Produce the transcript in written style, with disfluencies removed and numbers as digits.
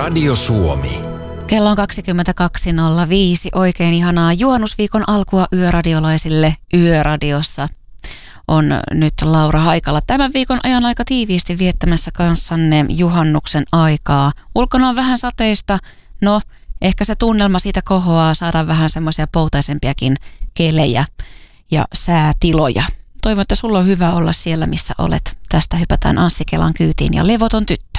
Radio Suomi. Kello on 22.05. Oikein ihanaa juhannusviikon alkua yöradiolaisille Yöradiossa. On nyt Laura Haikala tämän viikon ajan aika tiiviisti viettämässä kanssanne juhannuksen aikaa. Ulkona on vähän sateista. No, ehkä se tunnelma siitä kohoaa, saadaan vähän semmoisia poutaisempiakin kelejä ja säätiloja. Toivon, että sulla on hyvä olla siellä, missä olet. Tästä hypätään Anssi Kelan kyytiin ja levoton tyttö.